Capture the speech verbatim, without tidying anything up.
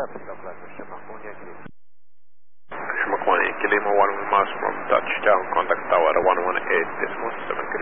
seven, double letter, Shimako Yankee. Shimako Yankee, Lima one miles from touchdown, contact tower one one eight decimal seven.